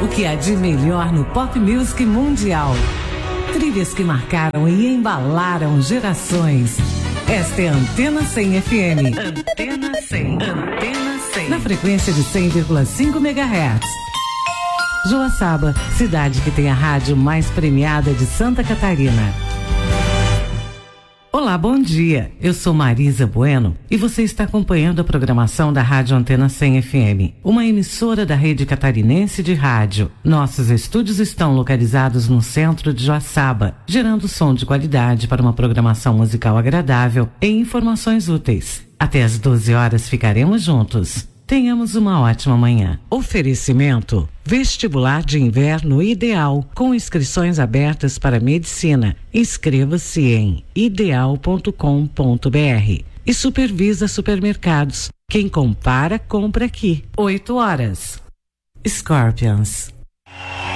O que há de melhor no pop music mundial. Trilhas que marcaram e embalaram gerações. Esta é a Antena 100 FM. Antena 100. Antena 100. Na frequência de 100,5 MHz. Joaçaba, cidade que tem a rádio mais premiada de Santa Catarina. Olá, bom dia. Eu sou Marisa Bueno e você está acompanhando a programação da Rádio Antena 100 FM, uma emissora da rede catarinense de rádio. Nossos estúdios estão localizados no centro de Joaçaba, gerando som de qualidade para uma programação musical agradável e informações úteis. Até às 12 horas ficaremos juntos. Tenhamos uma ótima manhã. Oferecimento: Vestibular de Inverno Ideal, com inscrições abertas para medicina. Inscreva-se em ideal.com.br. E Supervisa Supermercados. Quem compara, compra aqui. 8 horas. Scorpions.